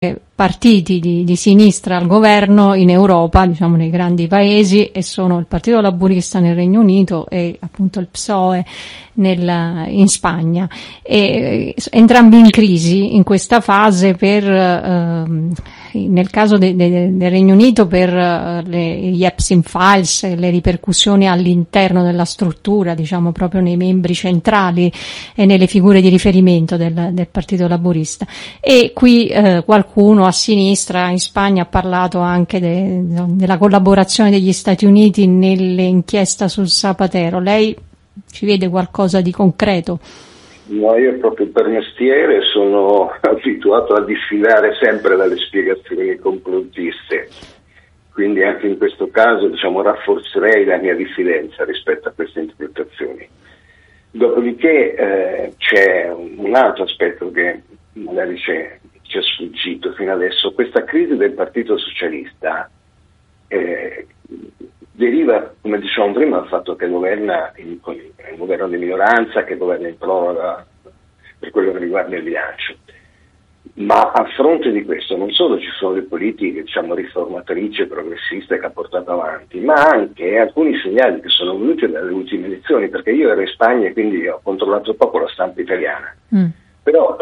partiti di sinistra al governo in Europa, diciamo nei grandi paesi, e sono il Partito Laburista nel Regno Unito e appunto il PSOE in Spagna, e entrambi in crisi in questa fase nel caso del Regno Unito per gli Epstein Files, le ripercussioni all'interno della struttura, diciamo proprio nei membri centrali e nelle figure di riferimento del Partito Laburista. E qui qualcuno a sinistra in Spagna ha parlato anche della collaborazione degli Stati Uniti nell'inchiesta sul Zapatero. Lei ci vede qualcosa di concreto? No, io proprio per mestiere sono abituato a diffidare sempre dalle spiegazioni complottiste, quindi anche in questo caso rafforzerei la mia diffidenza rispetto a queste interpretazioni. Dopodiché c'è un altro aspetto che magari ci è sfuggito fino adesso. Questa crisi del Partito Socialista deriva, come dicevamo prima, dal fatto che governa un governo di minoranza, che governa in proroga per quello che riguarda il bilancio. Ma a fronte di questo non solo ci sono le politiche riformatrici e progressiste che ha portato avanti, ma anche alcuni segnali che sono venuti dalle ultime elezioni, perché io ero in Spagna e quindi ho controllato poco la stampa italiana. Però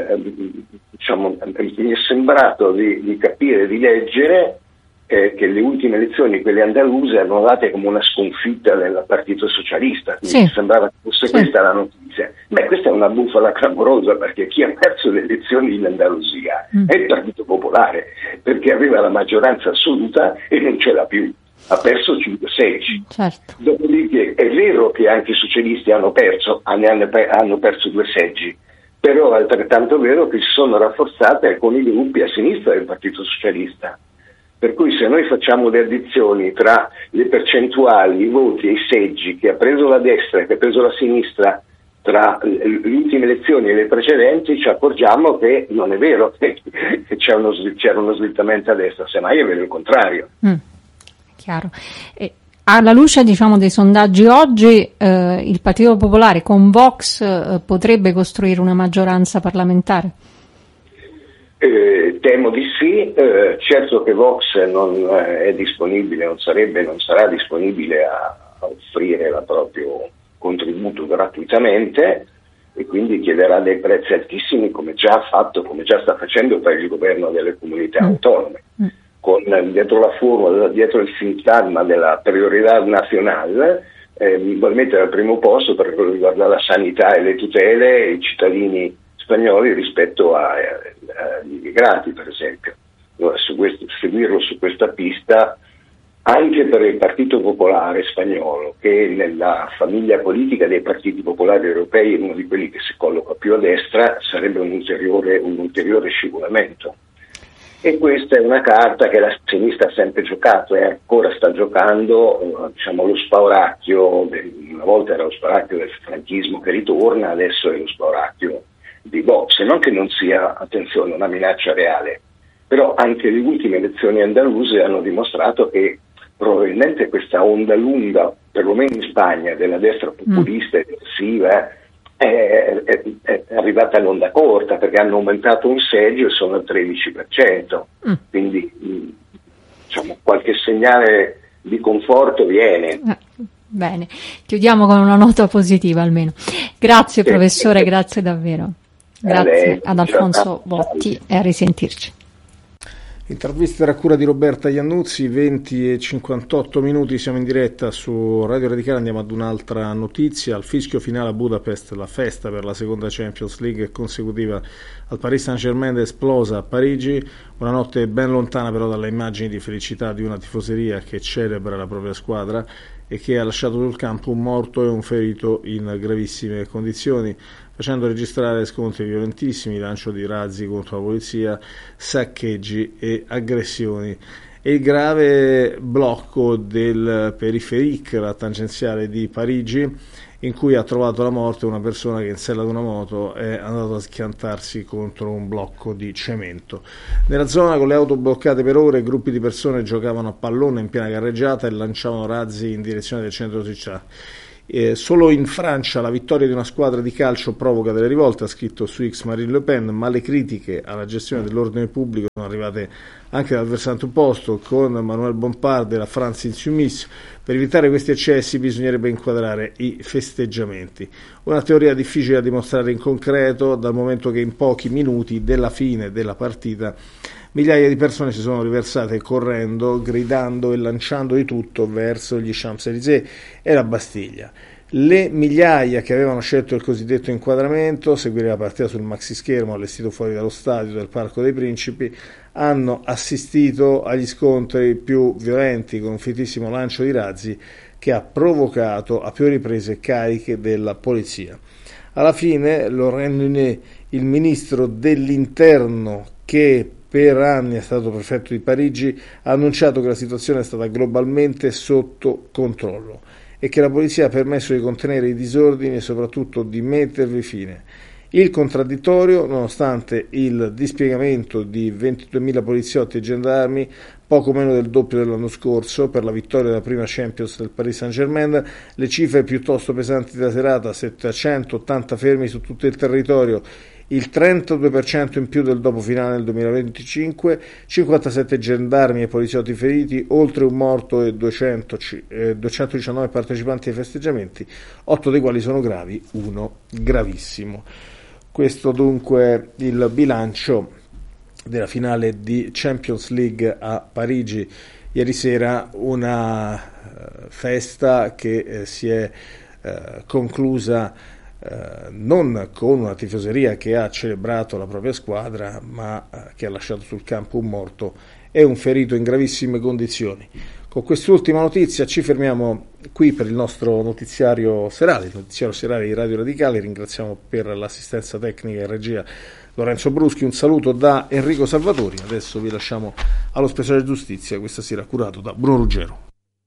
mi è sembrato di capire, di leggere che le ultime elezioni, quelle andaluse, erano date come una sconfitta del Partito Socialista. Mi sembrava che fosse questa la notizia. Beh, questa è una bufala clamorosa, perché chi ha perso le elezioni in Andalusia è il Partito Popolare, perché aveva la maggioranza assoluta e non ce l'ha più. Ha perso 5 seggi. Certo. Dopodiché è vero che anche i socialisti hanno perso 2 seggi, però è altrettanto vero che si sono rafforzate alcuni gruppi a sinistra del Partito Socialista. Per cui se noi facciamo le addizioni tra le percentuali, i voti e i seggi che ha preso la destra e che ha preso la sinistra tra le ultime elezioni e le precedenti, ci accorgiamo che non è vero che c'era uno slittamento a destra, semmai è vero il contrario. Chiaro. Alla luce dei sondaggi oggi, il Partito Popolare con Vox potrebbe costruire una maggioranza parlamentare? Temo di sì. Certo che Vox non è disponibile, non sarà disponibile a offrire il proprio contributo gratuitamente, e quindi chiederà dei prezzi altissimi, come già ha fatto, come già sta facendo per il governo delle comunità autonome, con dietro il sintagma della priorità nazionale, vuol mettere al primo posto, per quello che riguarda la sanità e le tutele, i cittadini spagnoli rispetto agli immigrati, per esempio. Seguirlo su questa pista, anche per il Partito Popolare spagnolo, che nella famiglia politica dei partiti popolari europei è uno di quelli che si colloca più a destra, sarebbe un ulteriore scivolamento. E questa è una carta che la sinistra ha sempre giocato e ancora sta giocando, lo spauracchio, una volta era lo spauracchio del franchismo che ritorna, adesso è lo spauracchio di Vox, non che non sia, attenzione, una minaccia reale, però anche le ultime elezioni andaluse hanno dimostrato che probabilmente questa onda lunga, perlomeno in Spagna, della destra populista e aggressiva è arrivata all'onda corta, perché hanno aumentato un seggio e sono al 13%, quindi qualche segnale di conforto viene. Bene, chiudiamo con una nota positiva almeno. Grazie professore, grazie davvero. Grazie ad Alfonso Botti e a risentirci. Intervista era a cura di Roberta Iannuzzi, 20:58, siamo in diretta su Radio Radicale. Andiamo ad un'altra notizia. Al fischio finale a Budapest, la festa per la seconda Champions League consecutiva al Paris Saint-Germain è esplosa a Parigi, una notte ben lontana però dalle immagini di felicità di una tifoseria che celebra la propria squadra e che ha lasciato sul campo un morto e un ferito in gravissime condizioni, facendo registrare scontri violentissimi, lancio di razzi contro la polizia, saccheggi e aggressioni. E il grave blocco del Périphérique, la tangenziale di Parigi, in cui ha trovato la morte una persona che in sella ad una moto è andato a schiantarsi contro un blocco di cemento. Nella zona, con le auto bloccate per ore, gruppi di persone giocavano a pallone in piena carreggiata e lanciavano razzi in direzione del centro città. Solo in Francia la vittoria di una squadra di calcio provoca delle rivolte, ha scritto su X Marine Le Pen, ma le critiche alla gestione dell'ordine pubblico arrivate anche dal versante opposto, con Manuel Bompard e la France Insoumise. Per evitare questi eccessi bisognerebbe inquadrare i festeggiamenti. Una teoria difficile da dimostrare in concreto, dal momento che in pochi minuti della fine della partita migliaia di persone si sono riversate correndo, gridando e lanciando di tutto verso gli Champs-Élysées e la Bastiglia. Le migliaia che avevano scelto il cosiddetto inquadramento, seguire la partita sul maxischermo allestito fuori dallo stadio del Parco dei Principi, hanno assistito agli scontri più violenti con un fittissimo lancio di razzi che ha provocato a più riprese cariche della polizia. Alla fine Laurent Nunez, il ministro dell'interno che per anni è stato prefetto di Parigi, ha annunciato che la situazione è stata globalmente sotto controllo e che la polizia ha permesso di contenere i disordini e soprattutto di mettervi fine. Il contraddittorio, nonostante il dispiegamento di 22.000 poliziotti e gendarmi, poco meno del doppio dell'anno scorso, per la vittoria della prima Champions del Paris Saint-Germain, le cifre piuttosto pesanti della serata, 780 fermi su tutto il territorio, il 32% in più del dopo finale nel 2025, 57 gendarmi e poliziotti feriti, oltre un morto e 219 partecipanti ai festeggiamenti, 8 dei quali sono gravi, uno gravissimo. Questo dunque il bilancio della finale di Champions League a Parigi. Ieri sera una festa che si è conclusa non con una tifoseria che ha celebrato la propria squadra, ma che ha lasciato sul campo un morto e un ferito in gravissime condizioni. Con quest'ultima notizia ci fermiamo qui per il nostro notiziario serale, il notiziario serale di Radio Radicale. Ringraziamo per l'assistenza tecnica e regia Lorenzo Bruschi, un saluto da Enrico Salvatori. Adesso vi lasciamo allo speciale giustizia, questa sera curato da Bruno Ruggero.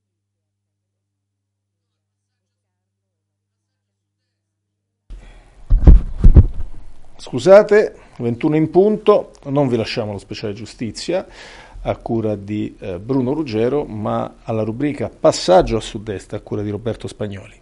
Scusate, 21 in punto, non vi lasciamo allo speciale giustizia a cura di Bruno Ruggero, ma alla rubrica Passaggio a Sud-Est a cura di Roberto Spagnoli.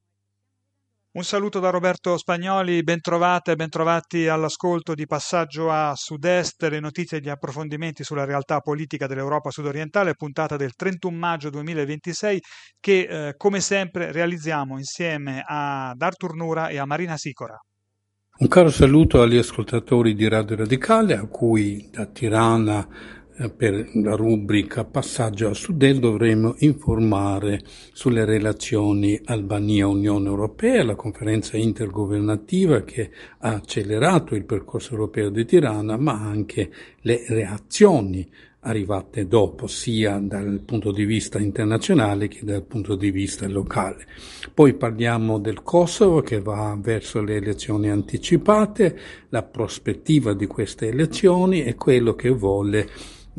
Un saluto da Roberto Spagnoli, bentrovate e bentrovati all'ascolto di Passaggio a Sud-Est, le notizie e gli approfondimenti sulla realtà politica dell'Europa sudorientale, puntata del 31 maggio 2026 che come sempre realizziamo insieme ad Artur Nura e a Marina Sicora. Un caro saluto agli ascoltatori di Radio Radicale, a cui da Tirana per la rubrica Passaggio a Sud-Est dovremo informare sulle relazioni Albania-Unione Europea, la conferenza intergovernativa che ha accelerato il percorso europeo di Tirana, ma anche le reazioni arrivate dopo, sia dal punto di vista internazionale che dal punto di vista locale. Poi parliamo del Kosovo che va verso le elezioni anticipate, la prospettiva di queste elezioni e quello che vuole,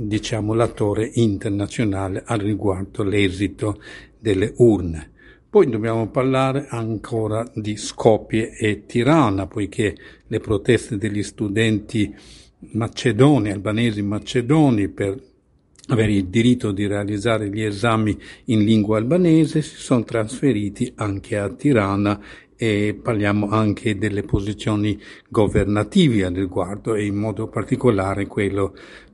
l'attore internazionale al riguardo l'esito delle urne. Poi dobbiamo parlare ancora di Skopje e Tirana, poiché le proteste degli studenti macedoni, albanesi macedoni, per avere il diritto di realizzare gli esami in lingua albanese si sono trasferiti anche a Tirana, e parliamo anche delle posizioni governative al riguardo e in modo particolare quello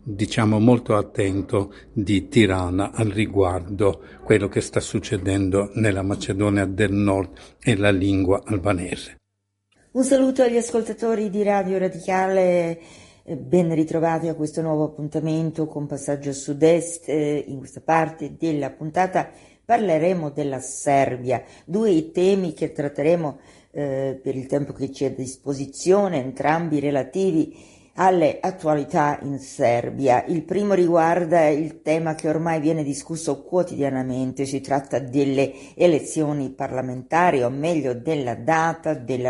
molto attento di Tirana al riguardo quello che sta succedendo nella Macedonia del Nord e la lingua albanese. Un saluto agli ascoltatori di Radio Radicale, ben ritrovati a questo nuovo appuntamento con Passaggio a Sud-Est. In questa parte della puntata parleremo della Serbia, due i temi che tratteremo per il tempo che ci è a disposizione, entrambi relativi alle attualità in Serbia. Il primo riguarda il tema che ormai viene discusso quotidianamente, si tratta delle elezioni parlamentari, o meglio della data delle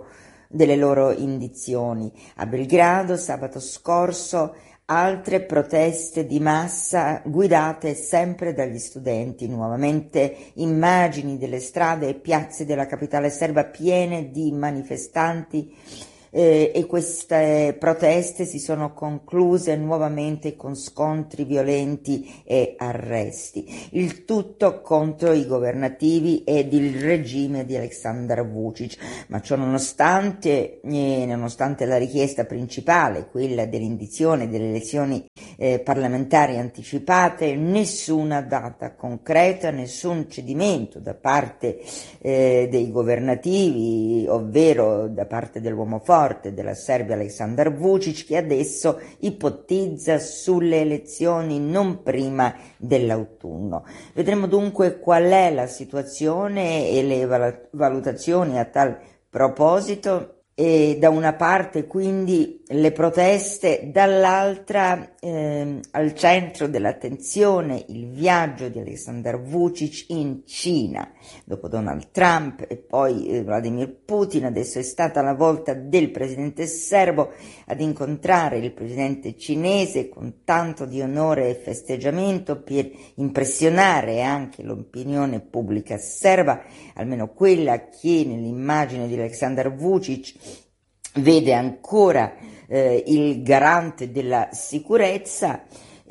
loro indizioni. A Belgrado sabato scorso altre proteste di massa guidate sempre dagli studenti, nuovamente immagini delle strade e piazze della capitale serba piene di manifestanti e queste proteste si sono concluse nuovamente con scontri violenti e arresti, il tutto contro i governativi ed il regime di Aleksandar Vučić, ma ciò nonostante la richiesta principale, quella dell'indizione delle elezioni parlamentari anticipate, nessuna data concreta, nessun cedimento da parte dei governativi, ovvero da parte dell'uomo forte della Serbia Aleksandar Vučić, che adesso ipotizza sulle elezioni non prima dell'autunno. Vedremo dunque qual è la situazione e le valutazioni a tal proposito. E da una parte quindi le proteste, dall'altra al centro dell'attenzione il viaggio di Aleksandar Vučić in Cina. Dopo Donald Trump e poi Vladimir Putin, adesso è stata la volta del presidente serbo ad incontrare il presidente cinese con tanto di onore e festeggiamento per impressionare anche l'opinione pubblica serba, almeno quella che nell'immagine di Aleksandar Vučić vede ancora il garante della sicurezza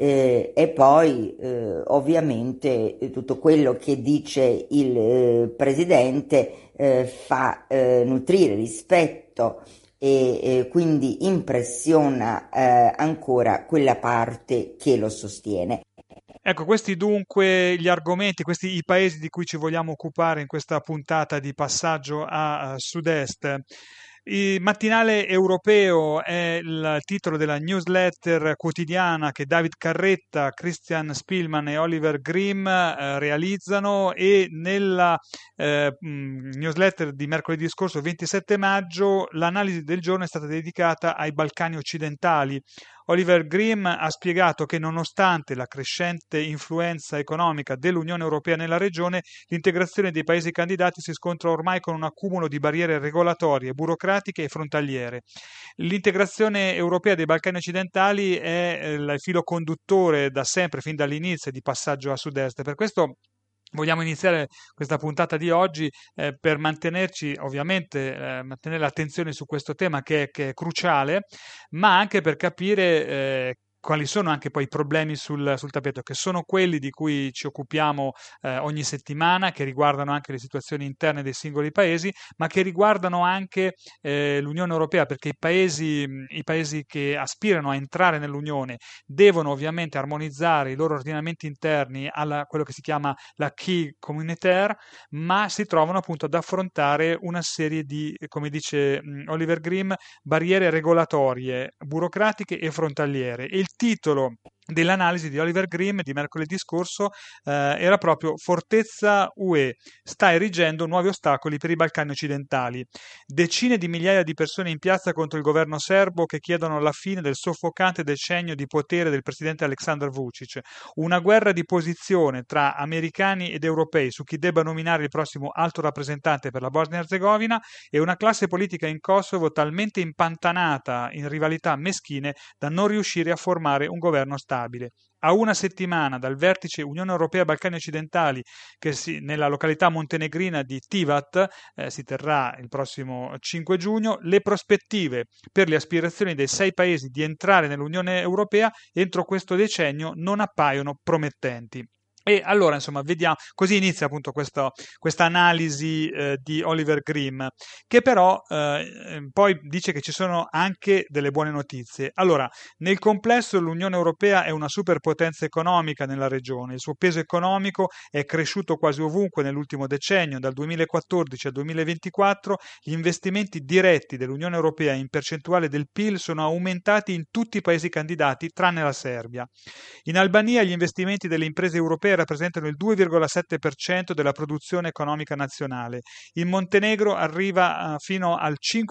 e poi ovviamente tutto quello che dice il presidente fa nutrire rispetto e quindi impressiona ancora quella parte che lo sostiene. Ecco, questi dunque gli argomenti, questi i paesi di cui ci vogliamo occupare in questa puntata di Passaggio a Sud-Est. Il Mattinale Europeo è il titolo della newsletter quotidiana che David Carretta, Christian Spielmann e Oliver Grimm realizzano, e nella newsletter di mercoledì scorso, 27 maggio, l'analisi del giorno è stata dedicata ai Balcani occidentali. Oliver Grimm ha spiegato che nonostante la crescente influenza economica dell'Unione Europea nella regione, l'integrazione dei paesi candidati si scontra ormai con un accumulo di barriere regolatorie, burocratiche e frontaliere. L'integrazione europea dei Balcani occidentali è il filo conduttore da sempre, fin dall'inizio, di Passaggio a Sud-Est. Per questo vogliamo iniziare questa puntata di oggi per mantenerci, ovviamente, mantenere l'attenzione su questo tema che è cruciale, ma anche per capire quali sono anche poi i problemi sul tappeto, che sono quelli di cui ci occupiamo ogni settimana, che riguardano anche le situazioni interne dei singoli paesi, ma che riguardano anche l'Unione Europea, perché i paesi che aspirano a entrare nell'Unione devono ovviamente armonizzare i loro ordinamenti interni a quello che si chiama l'acquis communautaire, ma si trovano appunto ad affrontare una serie di, come dice Oliver Grimm, barriere regolatorie, burocratiche e frontaliere. E il titolo dell'analisi di Oliver Grimm di mercoledì scorso era proprio Fortezza UE, sta erigendo nuovi ostacoli per i Balcani occidentali. Decine di migliaia di persone in piazza contro il governo serbo che chiedono la fine del soffocante decennio di potere del presidente Aleksandar Vučić. Una guerra di posizione tra americani ed europei su chi debba nominare il prossimo alto rappresentante per la Bosnia-Herzegovina, e una classe politica in Kosovo talmente impantanata in rivalità meschine da non riuscire a formare un governo stabile. A una settimana dal vertice Unione Europea Balcani Occidentali che nella località montenegrina di Tivat si terrà il prossimo 5 giugno, le prospettive per le aspirazioni dei 6 paesi di entrare nell'Unione Europea entro questo decennio non appaiono promettenti. E allora, insomma, vediamo, così inizia appunto questa analisi di Oliver Grimm, che però poi dice che ci sono anche delle buone notizie. Allora, nel complesso l'Unione Europea è una superpotenza economica nella regione, il suo peso economico è cresciuto quasi ovunque nell'ultimo decennio, dal 2014 al 2024 gli investimenti diretti dell'Unione Europea in percentuale del PIL sono aumentati in tutti i paesi candidati tranne la Serbia. In Albania gli investimenti delle imprese europee rappresentano il 2,7% della produzione economica nazionale. In Montenegro arriva fino al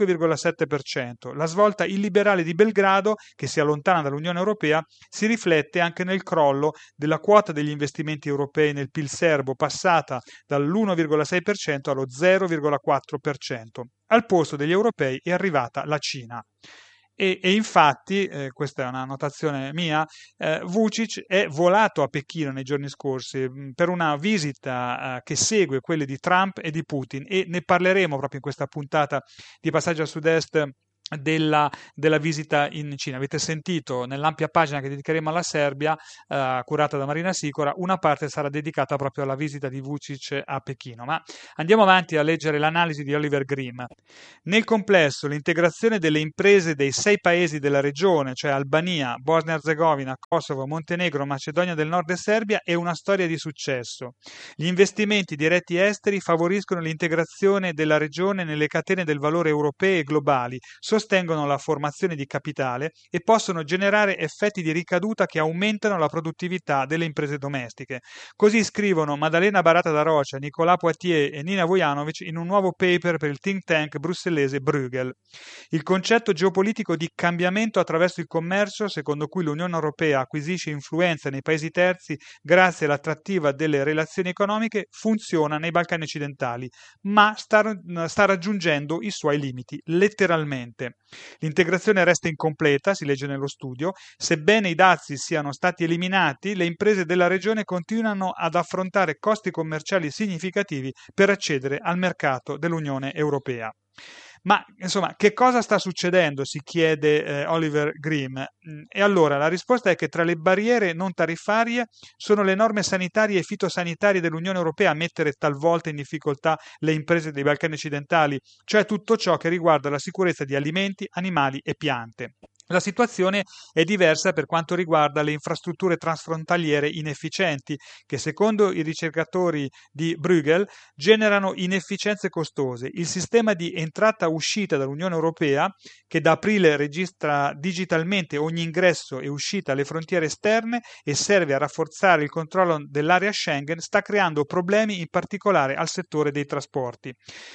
5,7%. La svolta illiberale di Belgrado, che si allontana dall'Unione Europea, si riflette anche nel crollo della quota degli investimenti europei nel PIL serbo, passata dall'1,6% allo 0,4%. Al posto degli europei è arrivata la Cina. E infatti, questa è una notazione mia, Vučić è volato a Pechino nei giorni scorsi per una visita che segue quelle di Trump e di Putin, e ne parleremo proprio in questa puntata di Passaggio a Sud-Est della visita in Cina. Avete sentito nell'ampia pagina che dedicheremo alla Serbia, curata da Marina Sicora, una parte sarà dedicata proprio alla visita di Vučić a Pechino. Ma andiamo avanti a leggere l'analisi di Oliver Grimm. Nel complesso, l'integrazione delle imprese dei 6 paesi della regione, cioè Albania, Bosnia-Herzegovina, Kosovo, Montenegro, Macedonia del Nord e Serbia, è una storia di successo. Gli investimenti diretti esteri favoriscono l'integrazione della regione nelle catene del valore europee e globali, sostengono la formazione di capitale e possono generare effetti di ricaduta che aumentano la produttività delle imprese domestiche. Così scrivono Maddalena Barata da Rocha, Nicolas Poitier e Nina Vujanovic in un nuovo paper per il think tank bruxellese Bruegel. Il concetto geopolitico di cambiamento attraverso il commercio, secondo cui l'Unione Europea acquisisce influenza nei paesi terzi grazie all'attrattiva delle relazioni economiche, funziona nei Balcani occidentali, ma sta raggiungendo i suoi limiti, letteralmente. L'integrazione resta incompleta, si legge nello studio, sebbene i dazi siano stati eliminati, le imprese della regione continuano ad affrontare costi commerciali significativi per accedere al mercato dell'Unione Europea. Ma insomma, che cosa sta succedendo? Si chiede Oliver Grimm. E allora la risposta è che tra le barriere non tariffarie sono le norme sanitarie e fitosanitarie dell'Unione Europea a mettere talvolta in difficoltà le imprese dei Balcani occidentali, cioè tutto ciò che riguarda la sicurezza di alimenti, animali e piante. La situazione è diversa per quanto riguarda le infrastrutture transfrontaliere inefficienti, che secondo i ricercatori di Bruegel generano inefficienze costose. Il sistema di entrata-uscita dall'Unione Europea, che da aprile registra digitalmente ogni ingresso e uscita alle frontiere esterne e serve a rafforzare il controllo dell'area Schengen, sta creando problemi in particolare al settore dei trasporti.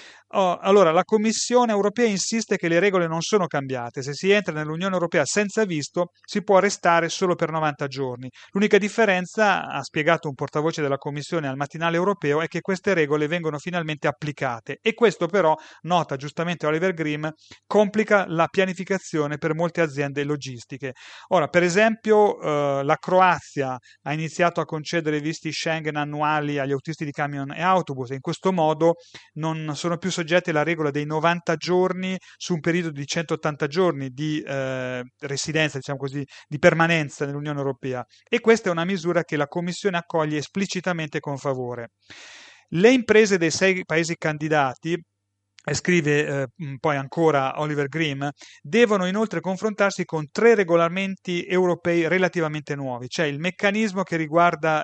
Allora, la Commissione europea insiste che le regole non sono cambiate. Se si entra nell'Unione Europea senza visto, si può restare solo per 90 giorni. L'unica differenza, ha spiegato un portavoce della Commissione al Mattinale Europeo, è che queste regole vengono finalmente applicate. E questo però, nota giustamente Oliver Grimm, complica la pianificazione per molte aziende logistiche. Ora, per esempio, la Croazia ha iniziato a concedere visti Schengen annuali agli autisti di camion e autobus e in questo modo non sono più soggetti alla regola dei 90 giorni su un periodo di 180 giorni di residenza, diciamo così, di permanenza nell'Unione Europea. E questa è una misura che la Commissione accoglie esplicitamente con favore. Le imprese dei 6 paesi candidati, scrive poi ancora Oliver Grimm, devono inoltre confrontarsi con 3 regolamenti europei relativamente nuovi, cioè il meccanismo che riguarda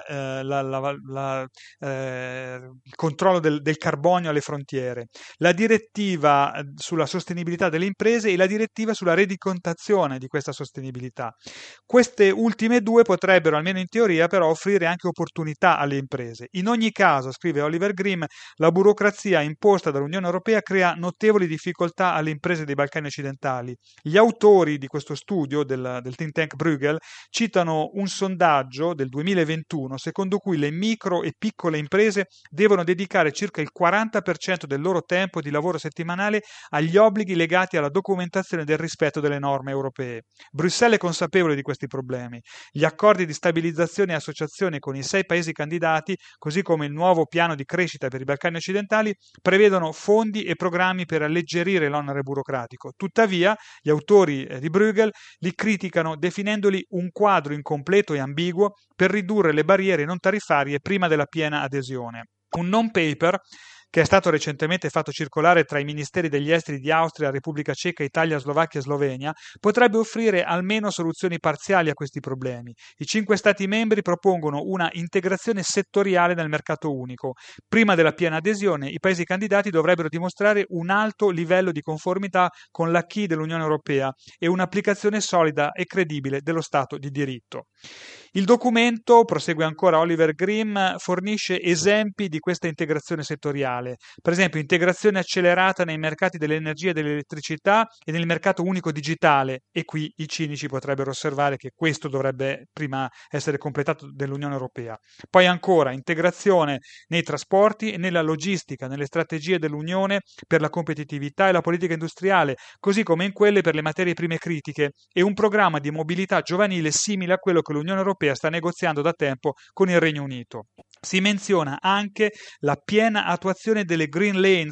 il controllo del carbonio alle frontiere, la direttiva sulla sostenibilità delle imprese e la direttiva sulla rendicontazione di questa sostenibilità. Queste ultime 2 potrebbero, almeno in teoria, però offrire anche opportunità alle imprese. In ogni caso, scrive Oliver Grimm, la burocrazia imposta dall'Unione Europea crea notevoli difficoltà alle imprese dei Balcani occidentali. Gli autori di questo studio del think tank Bruegel citano un sondaggio del 2021 secondo cui le micro e piccole imprese devono dedicare circa il 40% del loro tempo di lavoro settimanale agli obblighi legati alla documentazione del rispetto delle norme europee. Bruxelles è consapevole di questi problemi. Gli accordi di stabilizzazione e associazione con i 6 paesi candidati, così come il nuovo piano di crescita per i Balcani occidentali, prevedono fondi e programmi per alleggerire l'onere burocratico. Tuttavia, gli autori di Bruegel li criticano definendoli un quadro incompleto e ambiguo per ridurre le barriere non tariffarie prima della piena adesione. Un non-paper che è stato recentemente fatto circolare tra i ministeri degli esteri di Austria, Repubblica Ceca, Italia, Slovacchia e Slovenia, potrebbe offrire almeno soluzioni parziali a questi problemi. I 5 Stati membri propongono una integrazione settoriale nel mercato unico. Prima della piena adesione, i paesi candidati dovrebbero dimostrare un alto livello di conformità con l'acquis dell'Unione Europea e un'applicazione solida e credibile dello Stato di diritto. Il documento, prosegue ancora Oliver Grimm, fornisce esempi di questa integrazione settoriale, per esempio integrazione accelerata nei mercati dell'energia e dell'elettricità e nel mercato unico digitale, e qui i cinici potrebbero osservare che questo dovrebbe prima essere completato dell'Unione Europea. Poi ancora integrazione nei trasporti e nella logistica, nelle strategie dell'Unione per la competitività e la politica industriale, così come in quelle per le materie prime critiche, e un programma di mobilità giovanile simile a quello che l'Unione Europea sta negoziando da tempo con il Regno Unito. Si menziona anche la piena attuazione delle Green Lanes,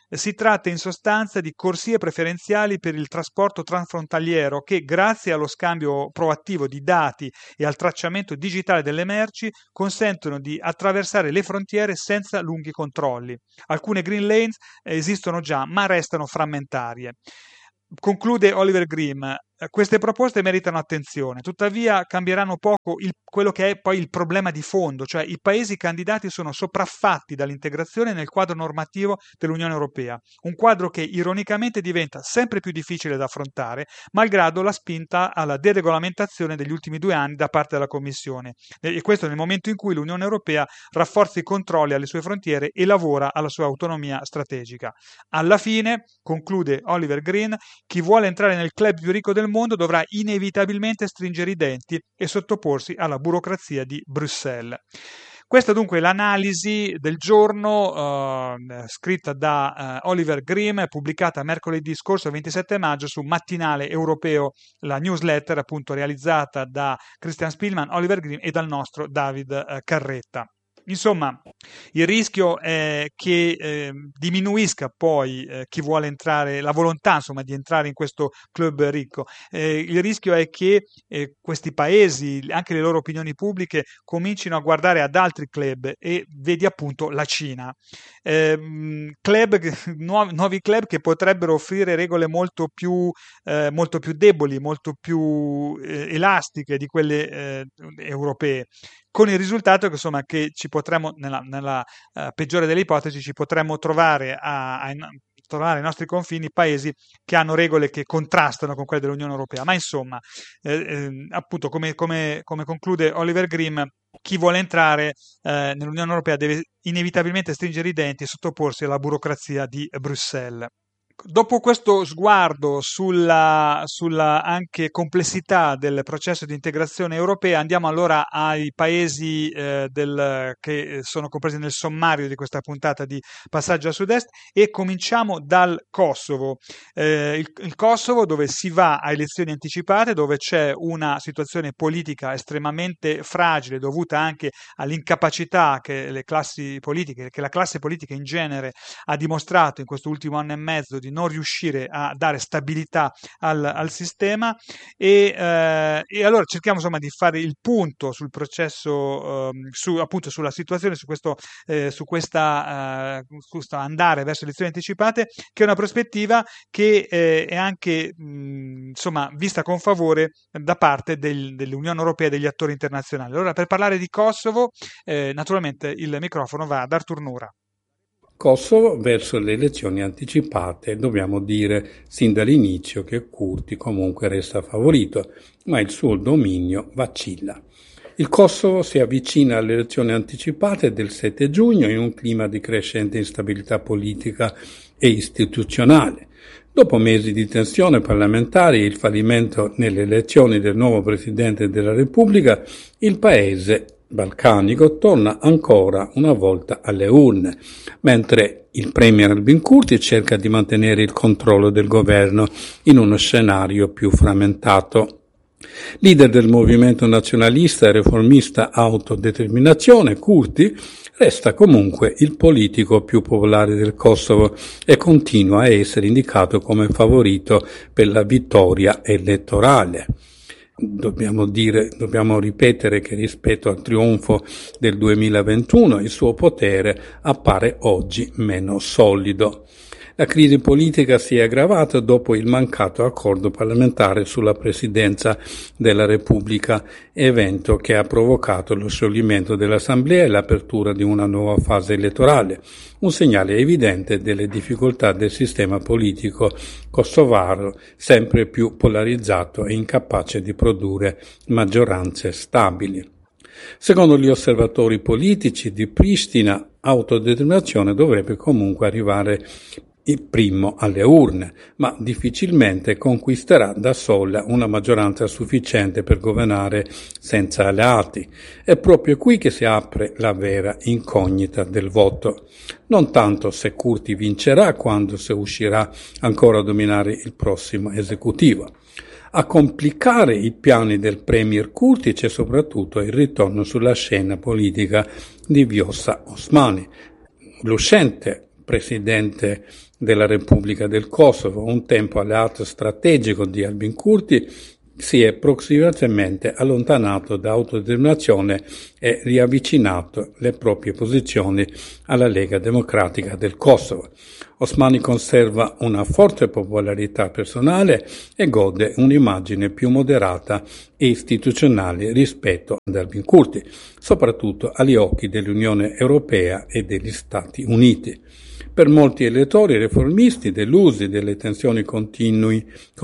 Si tratta in sostanza di corsie preferenziali per il trasporto transfrontaliero che, grazie allo scambio proattivo di dati e al tracciamento digitale delle merci, consentono di attraversare le frontiere senza lunghi controlli. Alcune green lanes esistono già, ma restano frammentarie. Conclude Oliver Grimm: queste proposte meritano attenzione, tuttavia cambieranno poco quello che è poi il problema di fondo, cioè i paesi candidati sono sopraffatti dall'integrazione nel quadro normativo dell'Unione Europea, un quadro che ironicamente diventa sempre più difficile da affrontare, malgrado la spinta alla deregolamentazione degli ultimi 2 anni da parte della Commissione, e questo nel momento in cui l'Unione Europea rafforza i controlli alle sue frontiere e lavora alla sua autonomia strategica. Alla fine, conclude Oliver Green, chi vuole entrare nel club più ricco del mondo dovrà inevitabilmente stringere i denti e sottoporsi alla burocrazia di Bruxelles. Questa dunque è l'analisi del giorno scritta da Oliver Grimm, pubblicata mercoledì scorso 27 maggio su Mattinale Europeo, la newsletter appunto realizzata da Christian Spielmann, Oliver Grimm e dal nostro David Carretta. Insomma, il rischio è che diminuisca poi chi vuole entrare, la volontà insomma di entrare in questo club ricco. Il rischio è che questi paesi, anche le loro opinioni pubbliche, comincino a guardare ad altri club, e vedi appunto la Cina. Nuovi club che potrebbero offrire regole molto più deboli, molto più elastiche di quelle europee, con il risultato che insomma che ci potremmo, nella peggiore delle ipotesi, ci potremmo trovare trovare ai nostri confini paesi che hanno regole che contrastano con quelle dell'Unione Europea. Ma insomma, appunto, come conclude Oliver Grimm, chi vuole entrare nell'Unione Europea deve inevitabilmente stringere i denti e sottoporsi alla burocrazia di Bruxelles. Dopo questo sguardo sulla anche complessità del processo di integrazione europea, andiamo allora ai paesi che sono compresi nel sommario di questa puntata di Passaggio a Sud-Est, e cominciamo dal Kosovo. Il Kosovo, dove si va a elezioni anticipate, dove c'è una situazione politica estremamente fragile dovuta anche all'incapacità che la classe politica in genere ha dimostrato in questo ultimo anno e mezzo di non riuscire a dare stabilità al sistema, e allora cerchiamo insomma di fare il punto sul processo, appunto sulla situazione, su questo andare verso elezioni anticipate, che è una prospettiva che è anche insomma vista con favore da parte dell'Unione Europea e degli attori internazionali. Allora, per parlare di Kosovo, naturalmente il microfono va ad Artur Nura. Kosovo verso le elezioni anticipate. Dobbiamo dire sin dall'inizio che Kurti comunque resta favorito, ma il suo dominio vacilla. Il Kosovo si avvicina alle elezioni anticipate del 7 giugno in un clima di crescente instabilità politica e istituzionale. Dopo mesi di tensione parlamentare e il fallimento nelle elezioni del nuovo Presidente della Repubblica, il paese balcanico torna ancora una volta alle urne, mentre il premier Albin Kurti cerca di mantenere il controllo del governo in uno scenario più frammentato. Leader del movimento nazionalista e riformista Autodeterminazione, Kurti resta comunque il politico più popolare del Kosovo e continua a essere indicato come favorito per la vittoria elettorale. Dobbiamo ripetere che rispetto al trionfo del 2021 il suo potere appare oggi meno solido. La crisi politica si è aggravata dopo il mancato accordo parlamentare sulla presidenza della Repubblica, evento che ha provocato lo scioglimento dell'Assemblea e l'apertura di una nuova fase elettorale, un segnale evidente delle difficoltà del sistema politico kosovaro, sempre più polarizzato e incapace di produrre maggioranze stabili. Secondo gli osservatori politici di Pristina, Autodeterminazione dovrebbe comunque arrivare il primo alle urne, ma difficilmente conquisterà da sola una maggioranza sufficiente per governare senza alleati. È proprio qui che si apre la vera incognita del voto. Non tanto se Kurti vincerà, quanto se uscirà ancora a dominare il prossimo esecutivo. A complicare i piani del premier Kurti c'è soprattutto il ritorno sulla scena politica di Vjosa Osmani, l'uscente presidente della Repubblica del Kosovo, un tempo alleato strategico di Albin Kurti, si è progressivamente allontanato da autodeterminazione e riavvicinato le proprie posizioni alla Lega Democratica del Kosovo. Osmani conserva una forte popolarità personale e gode un'immagine più moderata e istituzionale rispetto ad Albin Kurti, soprattutto agli occhi dell'Unione Europea e degli Stati Uniti. Per molti elettori riformisti, delusi delle tensioni continue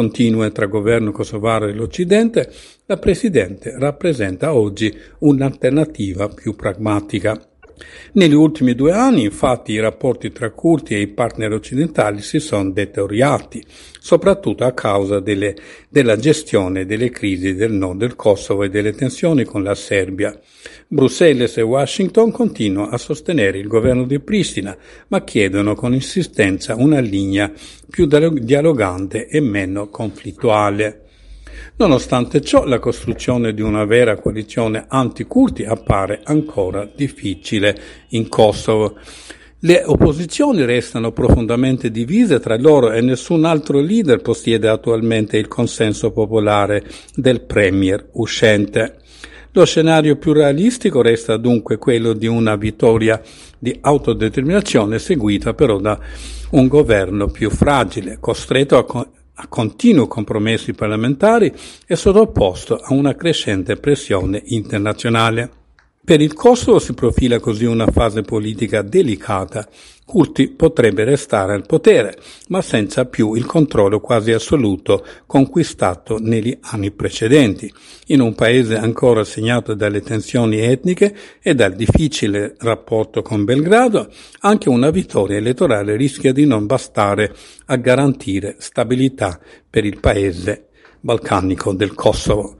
tra governo kosovaro e l'Occidente, la Presidente rappresenta oggi un'alternativa più pragmatica. Negli ultimi 2 anni, infatti, i rapporti tra Kurti e i partner occidentali si sono deteriorati, soprattutto a causa della gestione delle crisi del nord del Kosovo e delle tensioni con la Serbia. Bruxelles e Washington continuano a sostenere il governo di Pristina, ma chiedono con insistenza una linea più dialogante e meno conflittuale. Nonostante ciò, la costruzione di una vera coalizione anti-Kurdi appare ancora difficile in Kosovo. Le opposizioni restano profondamente divise tra loro e nessun altro leader possiede attualmente il consenso popolare del premier uscente. Lo scenario più realistico resta dunque quello di una vittoria di autodeterminazione seguita però da un governo più fragile, costretto a continui compromessi parlamentari e sottoposto a una crescente pressione internazionale. Per il Kosovo si profila così una fase politica delicata. Kurti potrebbe restare al potere, ma senza più il controllo quasi assoluto conquistato negli anni precedenti. In un paese ancora segnato dalle tensioni etniche e dal difficile rapporto con Belgrado, anche una vittoria elettorale rischia di non bastare a garantire stabilità per il paese balcanico del Kosovo.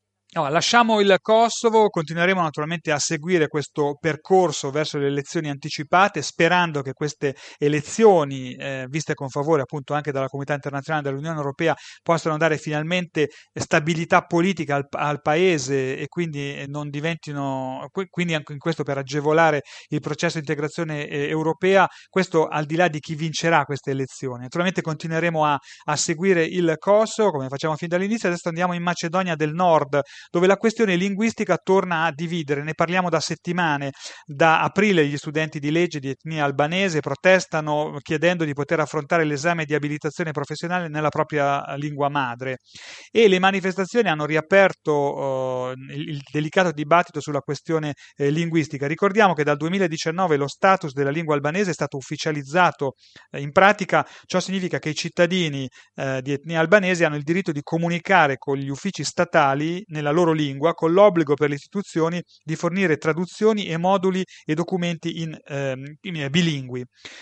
Lasciamo il Kosovo, continueremo naturalmente a seguire questo percorso verso le elezioni anticipate, sperando che queste elezioni, viste con favore appunto anche dalla comunità internazionale e dall'Unione Europea, possano dare finalmente stabilità politica al paese e quindi non diventino, quindi anche in questo per agevolare il processo di integrazione europea, questo al di là di chi vincerà queste elezioni. Naturalmente continueremo a seguire il Kosovo, come facciamo fin dall'inizio. Adesso andiamo in Macedonia del Nord, dove la questione linguistica torna a dividere. Ne parliamo da settimane. Da aprile gli studenti di legge di etnia albanese protestano chiedendo di poter affrontare l'esame di abilitazione professionale nella propria lingua madre, e le manifestazioni hanno riaperto il delicato dibattito sulla questione linguistica. Ricordiamo che dal 2019 lo status della lingua albanese è stato ufficializzato. In pratica ciò significa che i cittadini di etnia albanese hanno il diritto di comunicare con gli uffici statali nella loro lingua, con l'obbligo per le istituzioni di fornire traduzioni e moduli e documenti in bilingui.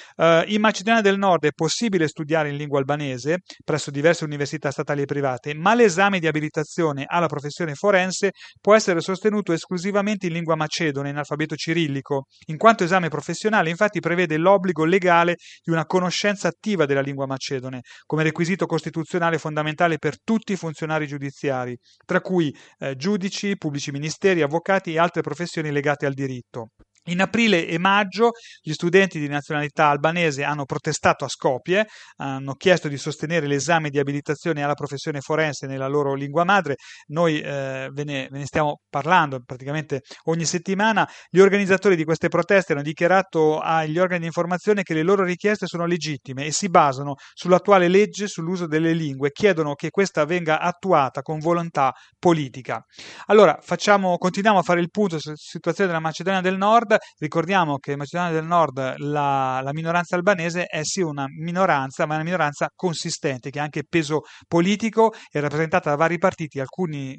In Macedonia del Nord è possibile studiare in lingua albanese presso diverse università statali e private, ma l'esame di abilitazione alla professione forense può essere sostenuto esclusivamente in lingua macedone, in alfabeto cirillico, in quanto esame professionale infatti prevede l'obbligo legale di una conoscenza attiva della lingua macedone come requisito costituzionale fondamentale per tutti i funzionari giudiziari, tra cui giudici, pubblici ministeri, avvocati e altre professioni legate al diritto. In aprile e maggio gli studenti di nazionalità albanese hanno protestato a Skopje, hanno chiesto di sostenere l'esame di abilitazione alla professione forense nella loro lingua madre. Noi ve ne stiamo parlando praticamente ogni settimana. Gli organizzatori di queste proteste hanno dichiarato agli organi di informazione che le loro richieste sono legittime e si basano sull'attuale legge sull'uso delle lingue, chiedono che questa venga attuata con volontà politica. Allora, continuiamo a fare il punto sulla situazione della Macedonia del Nord. Ricordiamo che in Macedonia del Nord la minoranza albanese è sì una minoranza, ma è una minoranza consistente, che ha anche peso politico, è rappresentata da vari partiti, alcuni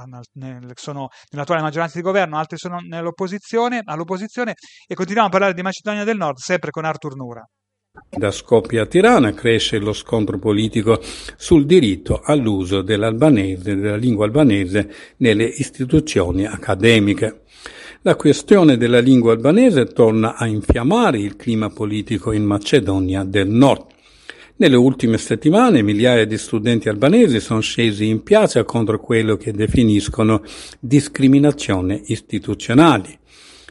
sono nell'attuale maggioranza di governo, altri sono all'opposizione, e continuiamo a parlare di Macedonia del Nord sempre con Artur Nura. Da Skopje a Tirana cresce lo scontro politico sul diritto all'uso della lingua albanese nelle istituzioni accademiche. La questione della lingua albanese torna a infiammare il clima politico in Macedonia del Nord. Nelle ultime settimane migliaia di studenti albanesi sono scesi in piazza contro quello che definiscono discriminazione istituzionali.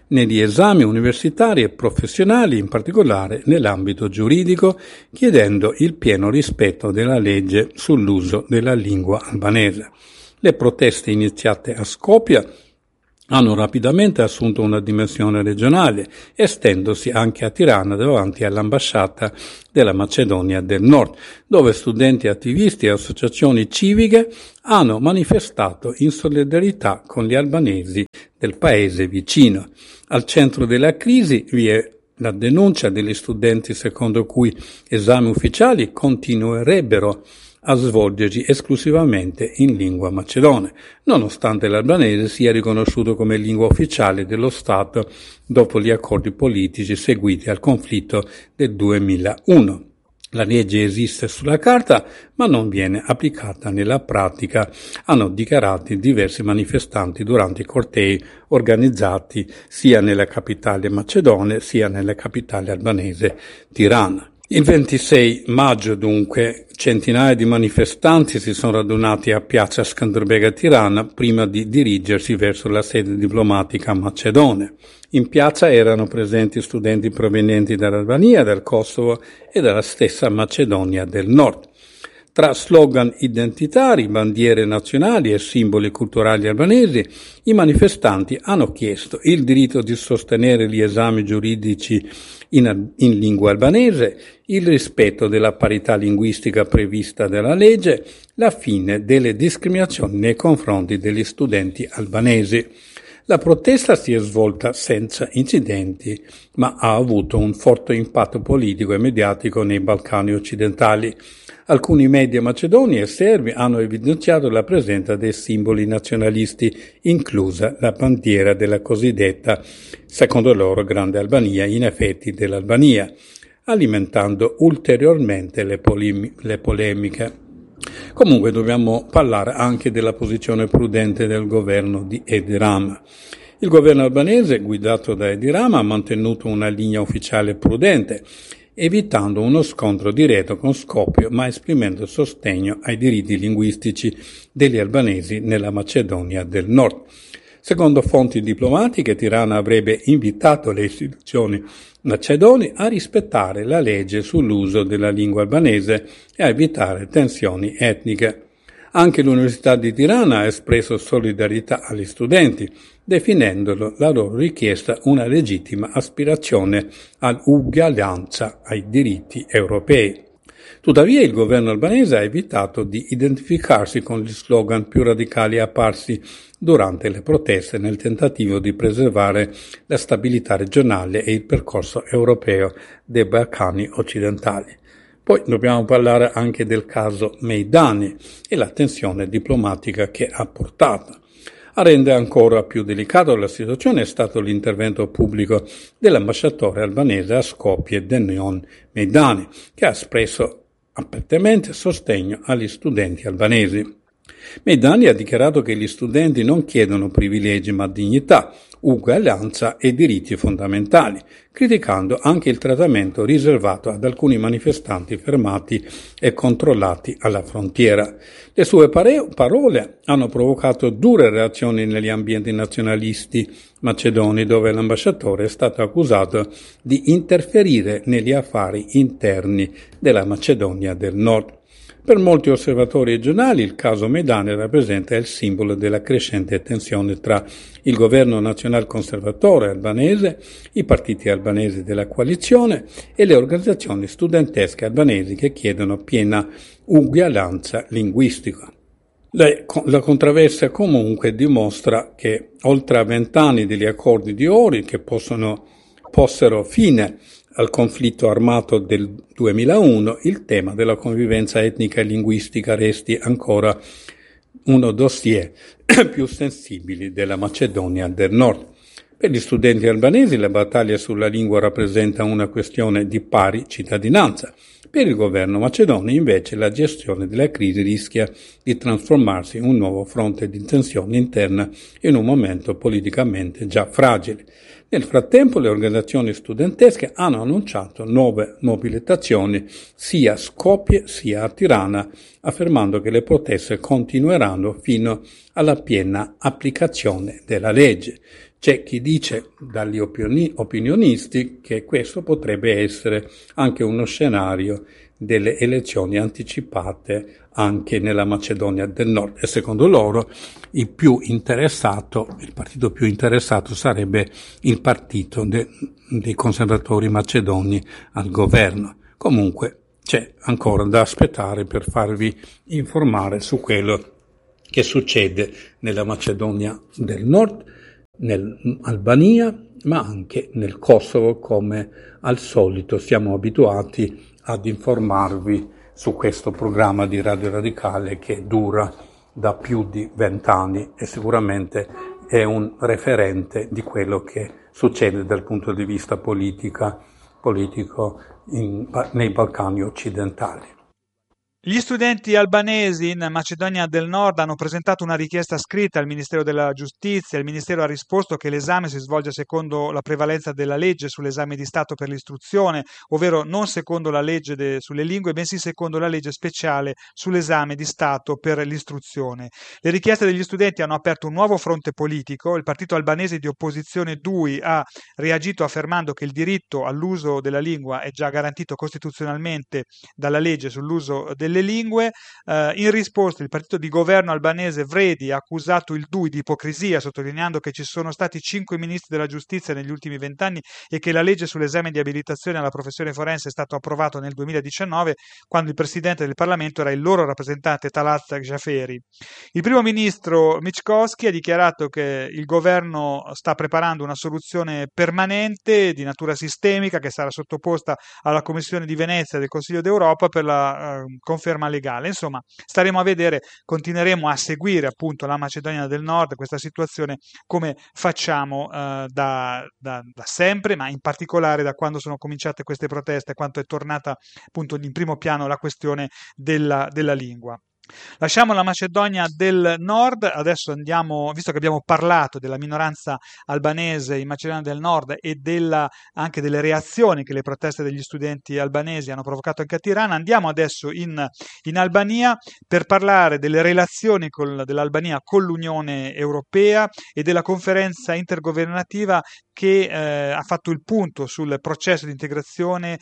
negli esami universitari e professionali, in particolare nell'ambito giuridico, chiedendo il pieno rispetto della legge sull'uso della lingua albanese. Le proteste iniziate a Skopje hanno rapidamente assunto una dimensione regionale, estendosi anche a Tirana davanti all'ambasciata della Macedonia del Nord, dove studenti, attivisti e associazioni civiche hanno manifestato in solidarietà con gli albanesi del paese vicino. Al centro della crisi vi è la denuncia degli studenti secondo cui esami ufficiali continuerebbero a svolgersi esclusivamente in lingua macedone, nonostante l'albanese sia riconosciuto come lingua ufficiale dello Stato dopo gli accordi politici seguiti al conflitto del 2001. La legge esiste sulla carta, ma non viene applicata nella pratica, hanno dichiarato diversi manifestanti durante i cortei organizzati sia nella capitale macedone sia nella capitale albanese Tirana. Il 26 maggio, dunque, centinaia di manifestanti si sono radunati a Piazza Skanderbeg a Tirana prima di dirigersi verso la sede diplomatica macedone. In piazza erano presenti studenti provenienti dall'Albania, dal Kosovo e dalla stessa Macedonia del Nord. Tra slogan identitari, bandiere nazionali e simboli culturali albanesi, i manifestanti hanno chiesto il diritto di sostenere gli esami giuridici in lingua albanese, il rispetto della parità linguistica prevista dalla legge, la fine delle discriminazioni nei confronti degli studenti albanesi. La protesta si è svolta senza incidenti, ma ha avuto un forte impatto politico e mediatico nei Balcani occidentali. Alcuni media macedoni e serbi hanno evidenziato la presenza dei simboli nazionalisti, inclusa la bandiera della cosiddetta, secondo loro, Grande Albania, in effetti dell'Albania, alimentando ulteriormente le polemiche. Comunque dobbiamo parlare anche della posizione prudente del governo di Edi Rama. Il governo albanese, guidato da Edi Rama, ha mantenuto una linea ufficiale prudente, evitando uno scontro diretto con Skopje, ma esprimendo sostegno ai diritti linguistici degli albanesi nella Macedonia del Nord. Secondo fonti diplomatiche, Tirana avrebbe invitato le istituzioni macedoni a rispettare la legge sull'uso della lingua albanese e a evitare tensioni etniche. Anche l'Università di Tirana ha espresso solidarietà agli studenti, definendolo la loro richiesta una legittima aspirazione all'uguaglianza ai diritti europei. Tuttavia il governo albanese ha evitato di identificarsi con gli slogan più radicali apparsi durante le proteste nel tentativo di preservare la stabilità regionale e il percorso europeo dei Balcani occidentali. Poi dobbiamo parlare anche del caso Meidani e la tensione diplomatica che ha portato. A rendere ancora più delicata la situazione è stato l'intervento pubblico dell'ambasciatore albanese a Skopje, Denion Meidani, che ha espresso apertamente sostegno agli studenti albanesi. Meidani ha dichiarato che gli studenti non chiedono privilegi ma dignità, uguaglianza e diritti fondamentali, criticando anche il trattamento riservato ad alcuni manifestanti fermati e controllati alla frontiera. Le sue parole hanno provocato dure reazioni negli ambienti nazionalisti macedoni, dove l'ambasciatore è stato accusato di interferire negli affari interni della Macedonia del Nord. Per molti osservatori regionali il caso Meidani rappresenta il simbolo della crescente tensione tra il governo nazional-conservatore albanese, i partiti albanesi della coalizione e le organizzazioni studentesche albanesi che chiedono piena uguaglianza linguistica. La controversia comunque dimostra che oltre a 20 anni degli accordi di Ohrid che posero fine al conflitto armato del 2001, il tema della convivenza etnica e linguistica resti ancora uno dossier più sensibili della Macedonia del Nord. Per gli studenti albanesi la battaglia sulla lingua rappresenta una questione di pari cittadinanza. Per il governo macedone invece la gestione della crisi rischia di trasformarsi in un nuovo fronte di tensione interna in un momento politicamente già fragile. Nel frattempo le organizzazioni studentesche hanno annunciato nuove mobilitazioni sia a Skopje sia a Tirana, affermando che le proteste continueranno fino alla piena applicazione della legge. C'è chi dice, dagli opinionisti, che questo potrebbe essere anche uno scenario delle elezioni anticipate anche nella Macedonia del Nord, e secondo loro il partito più interessato sarebbe il partito dei conservatori macedoni al governo. Comunque c'è ancora da aspettare per farvi informare su quello che succede nella Macedonia del Nord, nell'Albania, ma anche nel Kosovo, come al solito siamo abituati ad informarvi su questo programma di Radio Radicale che dura da più di 20 anni e sicuramente è un referente di quello che succede dal punto di vista politico nei Balcani occidentali. Gli studenti albanesi in Macedonia del Nord hanno presentato una richiesta scritta al Ministero della Giustizia. Il Ministero ha risposto che l'esame si svolge secondo la prevalenza della legge sull'esame di Stato per l'istruzione, ovvero non secondo la legge sulle lingue, bensì secondo la legge speciale sull'esame di Stato per l'istruzione. Le richieste degli studenti hanno aperto un nuovo fronte politico. Il partito albanese di opposizione DUI ha reagito affermando che il diritto all'uso della lingua è già garantito costituzionalmente dalla legge sull'uso delle lingue. In risposta il partito di governo albanese Vredi ha accusato il DUI di ipocrisia, sottolineando che ci sono stati 5 ministri della giustizia negli ultimi 20 anni e che la legge sull'esame di abilitazione alla professione forense è stato approvato nel 2019, quando il presidente del Parlamento era il loro rappresentante Talat Jaferi. Il primo ministro Mickoski ha dichiarato che il governo sta preparando una soluzione permanente di natura sistemica che sarà sottoposta alla Commissione di Venezia del Consiglio d'Europa per la conferma legale. Insomma, staremo a vedere, continueremo a seguire appunto la Macedonia del Nord, questa situazione, come facciamo da sempre, ma in particolare da quando sono cominciate queste proteste, quanto è tornata appunto in primo piano la questione della lingua. Lasciamo la Macedonia del Nord, adesso andiamo, visto che abbiamo parlato della minoranza albanese in Macedonia del Nord e anche delle reazioni che le proteste degli studenti albanesi hanno provocato anche a Tirana, andiamo adesso in Albania per parlare delle relazioni dell'Albania con l'Unione Europea e della conferenza intergovernativa che ha fatto il punto sul processo di integrazione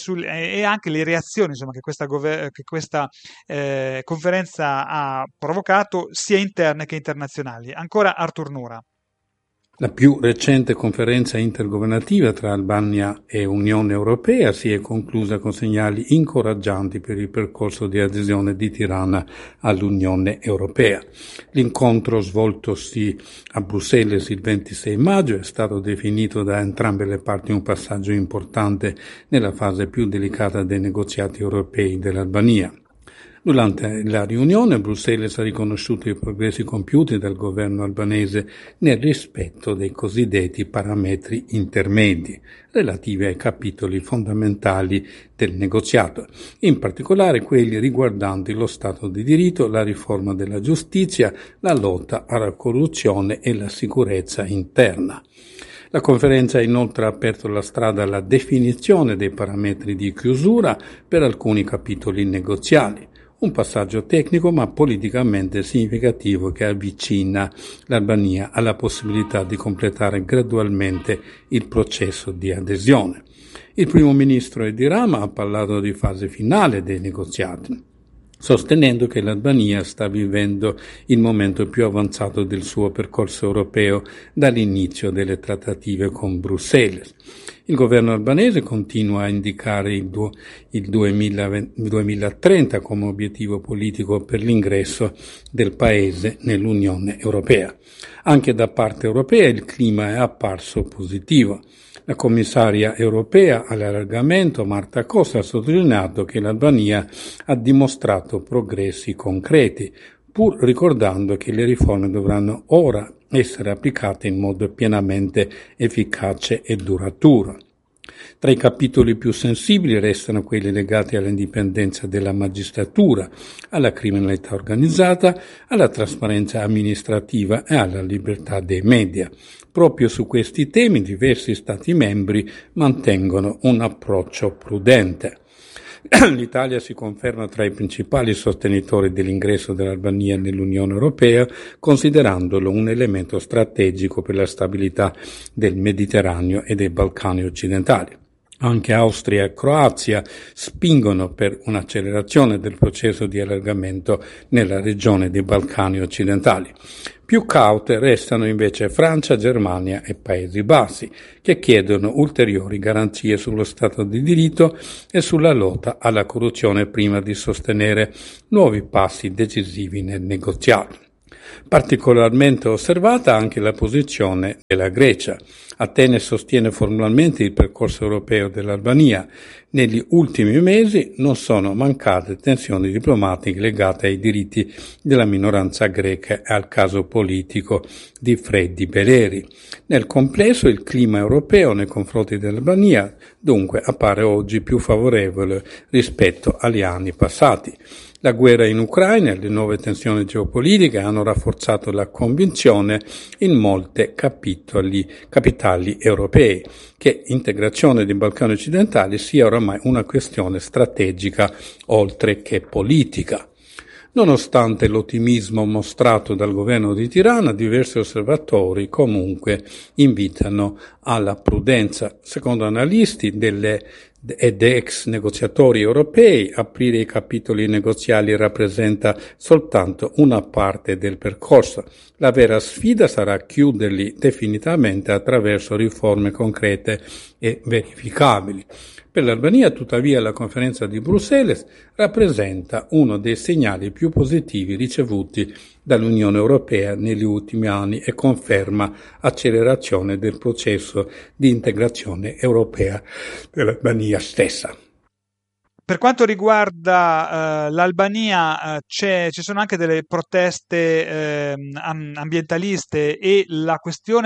e anche le reazioni, insomma, che questa conferenza ha provocato sia interne che internazionali. Ancora Artur Nura. La più recente conferenza intergovernativa tra Albania e Unione Europea si è conclusa con segnali incoraggianti per il percorso di adesione di Tirana all'Unione Europea. L'incontro svoltosi a Bruxelles il 26 maggio è stato definito da entrambe le parti un passaggio importante nella fase più delicata dei negoziati europei dell'Albania. Durante la riunione Bruxelles ha riconosciuto i progressi compiuti dal governo albanese nel rispetto dei cosiddetti parametri intermedi relativi ai capitoli fondamentali del negoziato, in particolare quelli riguardanti lo Stato di diritto, la riforma della giustizia, la lotta alla corruzione e la sicurezza interna. La conferenza ha inoltre aperto la strada alla definizione dei parametri di chiusura per alcuni capitoli negoziali. Un passaggio tecnico ma politicamente significativo che avvicina l'Albania alla possibilità di completare gradualmente il processo di adesione. Il primo ministro Edi Rama ha parlato di fase finale dei negoziati, sostenendo che l'Albania sta vivendo il momento più avanzato del suo percorso europeo dall'inizio delle trattative con Bruxelles. Il governo albanese continua a indicare il 2030 come obiettivo politico per l'ingresso del paese nell'Unione Europea. Anche da parte europea il clima è apparso positivo. La commissaria europea all'allargamento Marta Koch ha sottolineato che l'Albania ha dimostrato progressi concreti, pur ricordando che le riforme dovranno ora essere applicate in modo pienamente efficace e duraturo. Tra i capitoli più sensibili restano quelli legati all'indipendenza della magistratura, alla criminalità organizzata, alla trasparenza amministrativa e alla libertà dei media. Proprio su questi temi diversi Stati membri mantengono un approccio prudente. L'Italia si conferma tra i principali sostenitori dell'ingresso dell'Albania nell'Unione Europea, considerandolo un elemento strategico per la stabilità del Mediterraneo e dei Balcani occidentali. Anche Austria e Croazia spingono per un'accelerazione del processo di allargamento nella regione dei Balcani occidentali. Più caute restano invece Francia, Germania e Paesi Bassi, che chiedono ulteriori garanzie sullo Stato di diritto e sulla lotta alla corruzione prima di sostenere nuovi passi decisivi nel negoziato. Particolarmente osservata anche la posizione della Grecia. Atene sostiene formalmente il percorso europeo dell'Albania. Negli ultimi mesi non sono mancate tensioni diplomatiche legate ai diritti della minoranza greca e al caso politico di Freddi Beleri. Nel complesso il clima europeo nei confronti dell'Albania dunque appare oggi più favorevole rispetto agli anni passati. La guerra in Ucraina e le nuove tensioni geopolitiche hanno rafforzato la convinzione in molte capitali europee che integrazione dei Balcani occidentali sia oramai una questione strategica oltre che politica. Nonostante l'ottimismo mostrato dal governo di Tirana, diversi osservatori comunque invitano alla prudenza. Secondo analisti ed ex negoziatori europei, aprire i capitoli negoziali rappresenta soltanto una parte del percorso. La vera sfida sarà chiuderli definitivamente attraverso riforme concrete e verificabili. Per l'Albania, tuttavia, la conferenza di Bruxelles rappresenta uno dei segnali più positivi ricevuti dall'Unione Europea negli ultimi anni e conferma accelerazione del processo di integrazione europea dell'Albania stessa. Per quanto riguarda l'Albania, ci sono anche delle proteste ambientaliste e la questione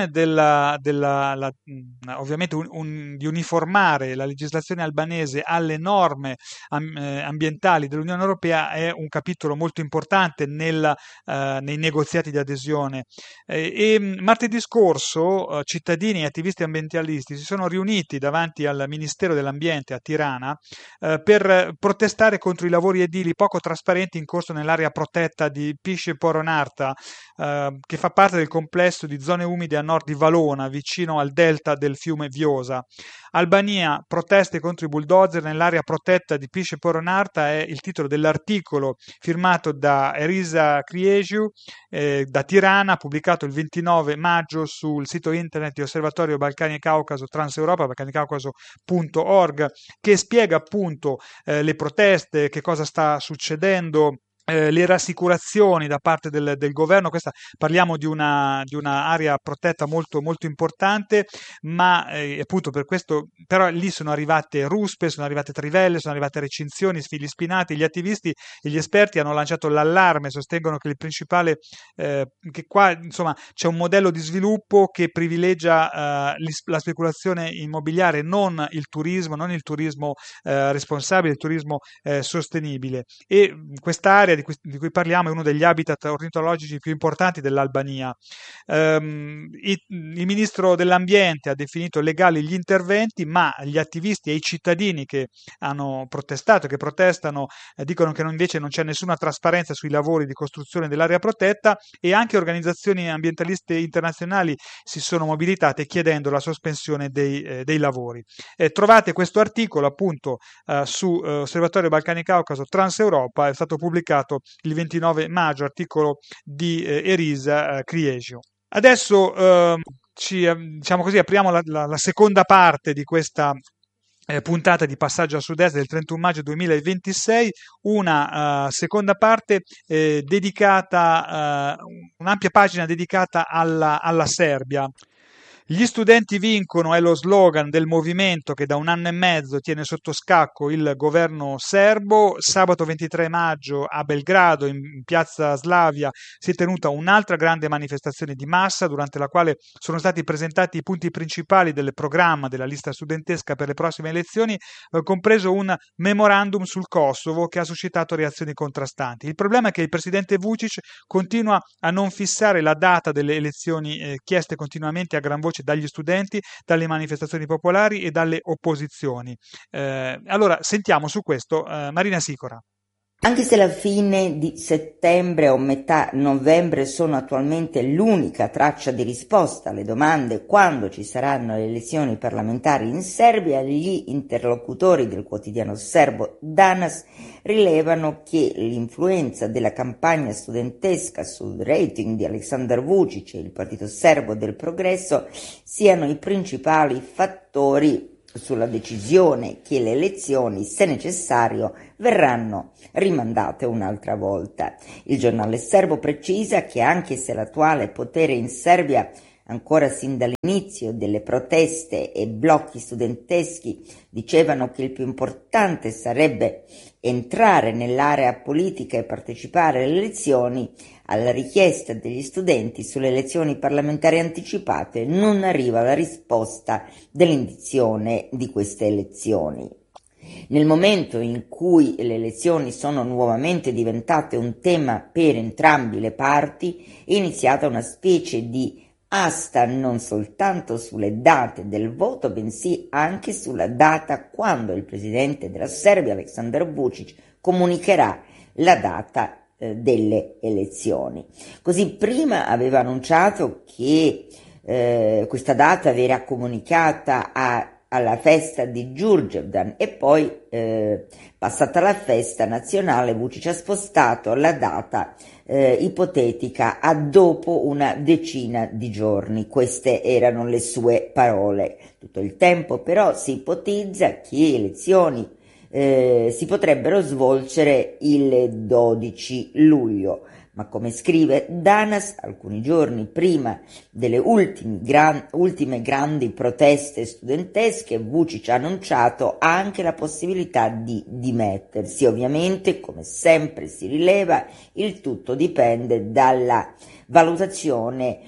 ovviamente di uniformare la legislazione albanese alle norme ambientali dell'Unione Europea è un capitolo molto importante nei negoziati di adesione. Martedì scorso cittadini e attivisti ambientalisti si sono riuniti davanti al Ministero dell'Ambiente a Tirana per protestare contro i lavori edili poco trasparenti in corso nell'area protetta di Pisce-Poronarta, che fa parte del complesso di zone umide a nord di Valona, vicino al delta del fiume Vjosa. Albania, proteste contro i bulldozer nell'area protetta di Pisce-Poronarta è il titolo dell'articolo firmato da Erisa Kriesiu da Tirana, pubblicato il 29 maggio sul sito internet di Osservatorio Balcani e Caucaso Transeuropa, balcanicaucaso.org, che spiega appunto le proteste, che cosa sta succedendo, le rassicurazioni da parte del governo. Parliamo di una area protetta molto, molto importante, ma appunto per questo però lì sono arrivate ruspe, sono arrivate trivelle, sono arrivate recinzioni, sfili spinati. Gli attivisti e gli esperti hanno lanciato l'allarme, sostengono che il principale che qua insomma c'è un modello di sviluppo che privilegia la speculazione immobiliare, non il turismo responsabile, il turismo sostenibile. E quest'area di cui parliamo è uno degli habitat ornitologici più importanti dell'Albania. Il ministro dell'Ambiente ha definito legali gli interventi, ma gli attivisti e i cittadini che hanno protestato, che protestano, dicono che invece non c'è nessuna trasparenza sui lavori di costruzione dell'area protetta, e anche organizzazioni ambientaliste internazionali si sono mobilitate chiedendo la sospensione dei lavori. Trovate questo articolo appunto su Osservatorio Balcani Caucaso Transeuropa, è stato pubblicato il 29 maggio, articolo di Erisa Kriesiu. Adesso diciamo così, apriamo la seconda parte di questa puntata di Passaggio a Sud-Est del 31 maggio 2026, una seconda parte dedicata, un'ampia pagina dedicata alla Serbia. Gli studenti vincono è lo slogan del movimento che da un anno e mezzo tiene sotto scacco il governo serbo. Sabato 23 maggio a Belgrado, in piazza Slavia, si è tenuta un'altra grande manifestazione di massa, durante la quale sono stati presentati i punti principali del programma della lista studentesca per le prossime elezioni, compreso un memorandum sul Kosovo che ha suscitato reazioni contrastanti. Il problema è che il presidente Vučić continua a non fissare la data delle elezioni chieste continuamente a gran voce voci dagli studenti, dalle manifestazioni popolari e dalle opposizioni. Allora sentiamo su questo Marina Sicora. Anche se la fine di settembre o metà novembre sono attualmente l'unica traccia di risposta alle domande quando ci saranno le elezioni parlamentari in Serbia, gli interlocutori del quotidiano serbo Danas rilevano che l'influenza della campagna studentesca sul rating di Aleksandar Vučić e il Partito Serbo del Progresso siano i principali fattori sulla decisione che le elezioni, se necessario, verranno rimandate un'altra volta. Il giornale serbo precisa che anche se l'attuale potere in Serbia, ancora sin dall'inizio delle proteste e blocchi studenteschi, dicevano che il più importante sarebbe entrare nell'area politica e partecipare alle elezioni, alla richiesta degli studenti sulle elezioni parlamentari anticipate non arriva la risposta dell'indizione di queste elezioni. Nel momento in cui le elezioni sono nuovamente diventate un tema per entrambe le parti, è iniziata una specie di asta non soltanto sulle date del voto, bensì anche sulla data quando il presidente della Serbia, Aleksandar Vučić, comunicherà la data delle elezioni. Così prima aveva annunciato che questa data verrà comunicata alla festa di Đurđevdan e poi passata la festa nazionale Vučić ha spostato la data ipotetica a dopo una decina di giorni. Queste erano le sue parole. Tutto il tempo però si ipotizza che elezioni si potrebbero svolgere il 12 luglio, ma come scrive Danas, alcuni giorni prima delle ultime grandi proteste studentesche, Vučić ha annunciato anche la possibilità di dimettersi. Ovviamente, come sempre si rileva, il tutto dipende dalla valutazione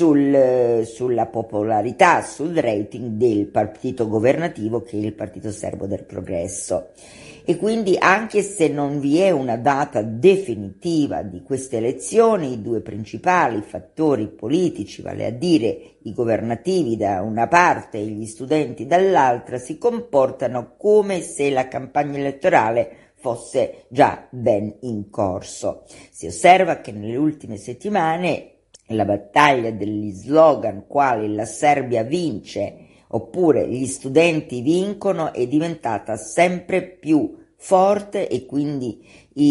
sulla popolarità, sul rating del partito governativo che è il Partito Serbo del Progresso. E quindi anche se non vi è una data definitiva di queste elezioni, i due principali fattori politici, vale a dire i governativi da una parte e gli studenti dall'altra, si comportano come se la campagna elettorale fosse già ben in corso. Si osserva che nelle ultime settimane la battaglia degli slogan quali la Serbia vince oppure gli studenti vincono è diventata sempre più forte e quindi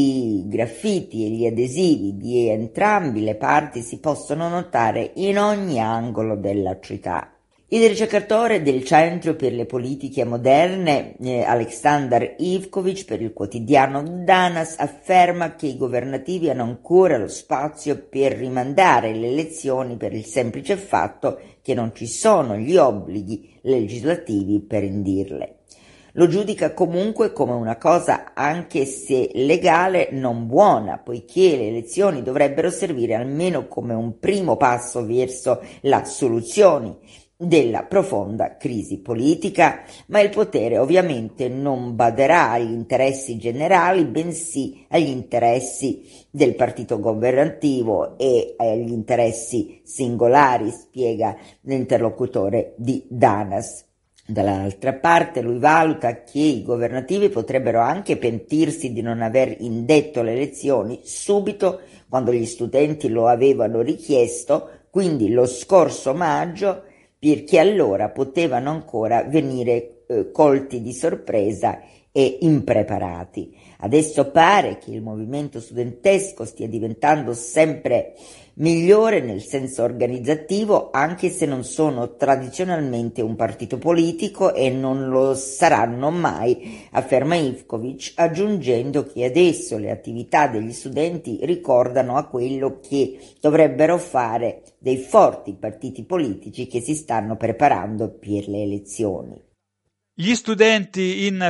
i graffiti e gli adesivi di entrambe le parti si possono notare in ogni angolo della città. Il ricercatore del Centro per le politiche moderne, Aleksandar Ivković, per il quotidiano Danas, afferma che i governativi hanno ancora lo spazio per rimandare le elezioni per il semplice fatto che non ci sono gli obblighi legislativi per indirle. Lo giudica comunque come una cosa anche se legale non buona, poiché le elezioni dovrebbero servire almeno come un primo passo verso la soluzione della profonda crisi politica, ma il potere ovviamente non baderà agli interessi generali, bensì agli interessi del partito governativo e agli interessi singolari, spiega l'interlocutore di Danas. Dall'altra parte lui valuta che i governativi potrebbero anche pentirsi di non aver indetto le elezioni subito quando gli studenti lo avevano richiesto, quindi lo scorso maggio, perché allora potevano ancora venire colti di sorpresa e impreparati. Adesso pare che il movimento studentesco stia diventando sempre migliore nel senso organizzativo, anche se non sono tradizionalmente un partito politico e non lo saranno mai, afferma Ivković, aggiungendo che adesso le attività degli studenti ricordano a quello che dovrebbero fare dei forti partiti politici che si stanno preparando per le elezioni. Gli studenti in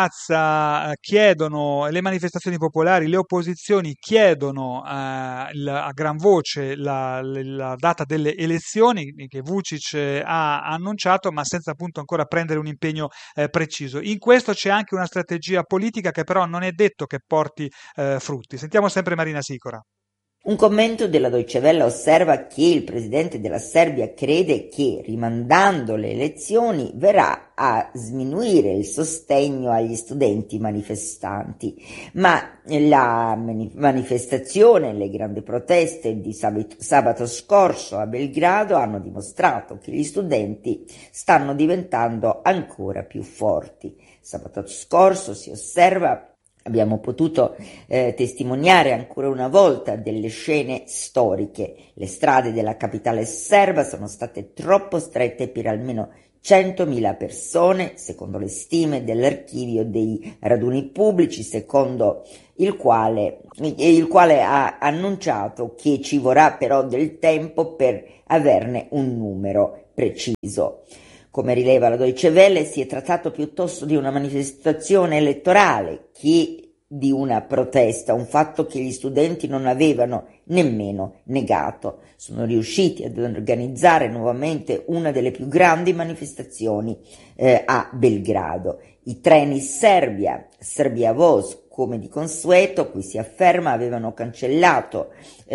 piazza chiedono, le manifestazioni popolari, le opposizioni chiedono a gran voce la data delle elezioni che Vučić ha annunciato, ma senza appunto ancora prendere un impegno preciso. In questo c'è anche una strategia politica che però non è detto che porti frutti. Sentiamo sempre Marina Sicora. Un commento della Deutsche Welle osserva che il presidente della Serbia crede che, rimandando le elezioni, verrà a sminuire il sostegno agli studenti manifestanti, ma la manifestazione e le grandi proteste di sabato scorso a Belgrado hanno dimostrato che gli studenti stanno diventando ancora più forti. Sabato scorso, si osserva, abbiamo potuto testimoniare ancora una volta delle scene storiche. Le strade della capitale serba sono state troppo strette per almeno 100.000 persone, secondo le stime dell'archivio dei raduni pubblici, secondo il quale ha annunciato che ci vorrà però del tempo per averne un numero preciso. Come rileva la Deutsche Welle, si è trattato piuttosto di una manifestazione elettorale che di una protesta, un fatto che gli studenti non avevano nemmeno negato. Sono riusciti ad organizzare nuovamente una delle più grandi manifestazioni a Belgrado. I treni Serbia Voz, come di consueto, qui si afferma, avevano cancellato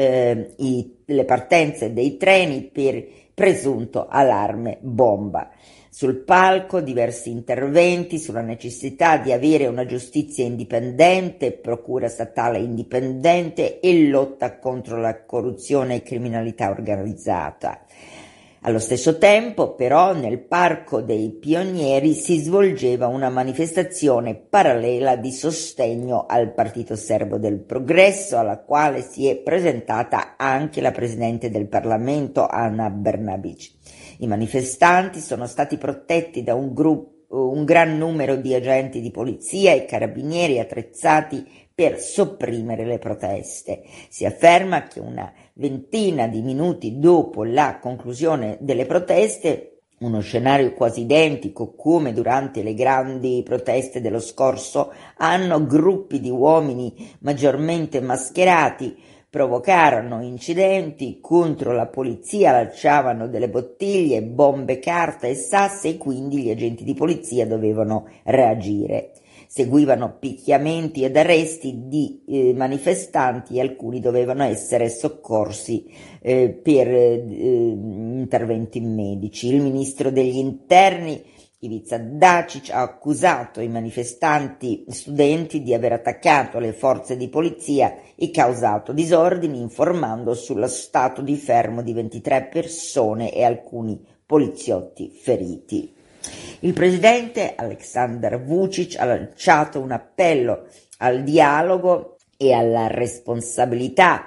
le partenze dei treni per presunto allarme bomba. Sul palco diversi interventi sulla necessità di avere una giustizia indipendente, procura statale indipendente e lotta contro la corruzione e criminalità organizzata. Allo stesso tempo, però, nel Parco dei Pionieri si svolgeva una manifestazione parallela di sostegno al Partito Serbo del Progresso, alla quale si è presentata anche la Presidente del Parlamento, Ana Brnabić. I manifestanti sono stati protetti da un gran numero di agenti di polizia e carabinieri attrezzati per sopprimere le proteste. Si afferma che una ventina di minuti dopo la conclusione delle proteste, uno scenario quasi identico come durante le grandi proteste dello scorso anno, gruppi di uomini maggiormente mascherati provocarono incidenti contro la polizia, lanciavano delle bottiglie, bombe, carta e sassi, e quindi gli agenti di polizia dovevano reagire. Seguivano picchiamenti ed arresti di manifestanti e alcuni dovevano essere soccorsi per interventi medici. Il ministro degli interni Ivica Dačić ha accusato i manifestanti studenti di aver attaccato le forze di polizia e causato disordini, informando sullo stato di fermo di 23 persone e alcuni poliziotti feriti. Il presidente Aleksandar Vučić ha lanciato un appello al dialogo e alla responsabilità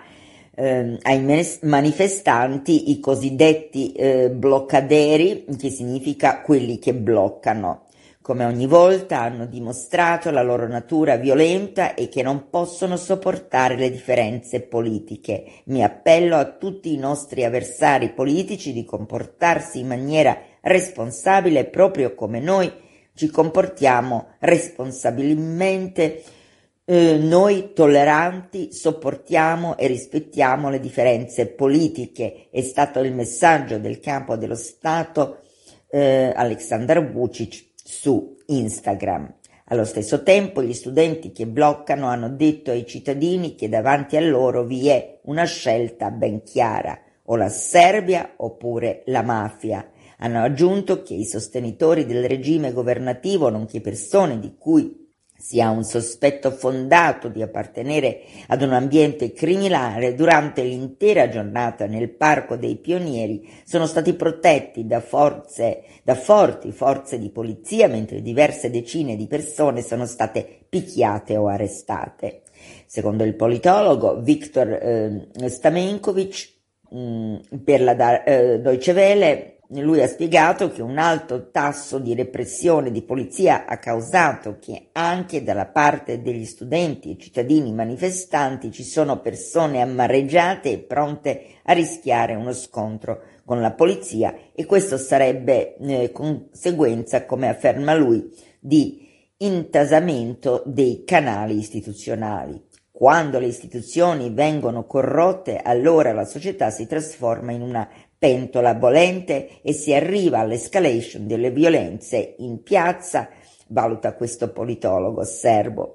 ai manifestanti, i cosiddetti bloccaderi, che significa quelli che bloccano. Come ogni volta hanno dimostrato la loro natura violenta e che non possono sopportare le differenze politiche. Mi appello a tutti i nostri avversari politici di comportarsi in maniera responsabile, proprio come noi ci comportiamo responsabilmente. Noi tolleranti sopportiamo e rispettiamo le differenze politiche, è stato il messaggio del capo dello Stato Aleksandar Vučić su Instagram. Allo stesso tempo gli studenti che bloccano hanno detto ai cittadini che davanti a loro vi è una scelta ben chiara, o la Serbia oppure la mafia. Hanno aggiunto che i sostenitori del regime governativo, nonché persone di cui si ha un sospetto fondato di appartenere ad un ambiente criminale, durante l'intera giornata nel Parco dei Pionieri sono stati protetti da forti forze di polizia, mentre diverse decine di persone sono state picchiate o arrestate. Secondo il politologo Viktor Stamenković, per la Deutsche Welle, lui ha spiegato che un alto tasso di repressione di polizia ha causato che anche dalla parte degli studenti e cittadini manifestanti ci sono persone amareggiate e pronte a rischiare uno scontro con la polizia, e questo sarebbe conseguenza, come afferma lui, di intasamento dei canali istituzionali. Quando le istituzioni vengono corrotte, allora la società si trasforma in una pentola bollente e si arriva all'escalation delle violenze in piazza, valuta questo politologo serbo.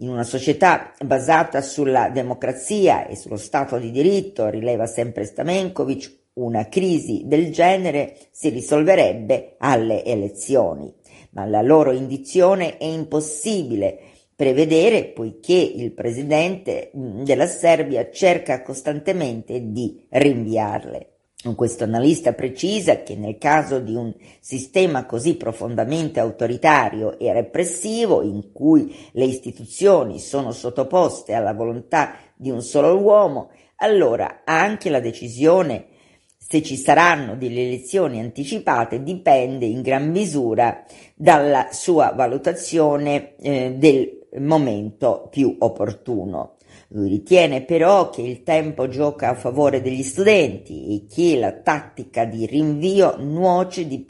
In una società basata sulla democrazia e sullo Stato di diritto, rileva sempre Stamenkovic, una crisi del genere si risolverebbe alle elezioni, ma la loro indizione è impossibile prevedere poiché il presidente della Serbia cerca costantemente di rinviarle. Questo analista precisa che nel caso di un sistema così profondamente autoritario e repressivo, in cui le istituzioni sono sottoposte alla volontà di un solo uomo, allora anche la decisione se ci saranno delle elezioni anticipate dipende in gran misura dalla sua valutazione del momento più opportuno. Lui ritiene però che il tempo gioca a favore degli studenti e che la tattica di rinvio nuoce di